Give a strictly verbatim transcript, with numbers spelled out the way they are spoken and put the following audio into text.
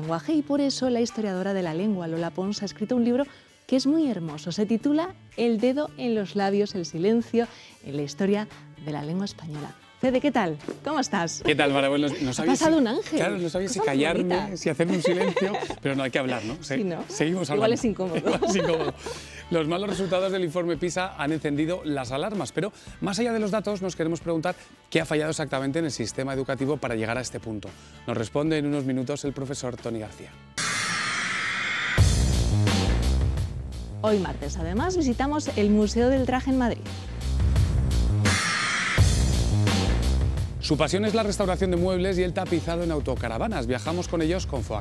lenguaje y por eso la historiadora de la lengua, Lola Pons, ha escrito un libro que es muy hermoso. Se titula El dedo en los labios, el silencio en la historia de la lengua española. Fede, ¿qué tal? ¿Cómo estás? ¿Qué tal, Mara? Bueno, no ha sabía pasado si, un ángel. Claro, no sabía si Cosas callarme, bonitas. si hacerme un silencio, pero no hay que hablar, ¿no? Se, Sí, ¿no? Seguimos hablando. Igual es incómodo. Igual es incómodo. Los malos resultados del informe PISA han encendido las alarmas, pero más allá de los datos nos queremos preguntar qué ha fallado exactamente en el sistema educativo para llegar a este punto. Nos responde en unos minutos el profesor Toni García. Hoy martes, además, visitamos el Museo del Traje en Madrid. Su pasión es la restauración de muebles y el tapizado en autocaravanas. Viajamos con ellos con Foac.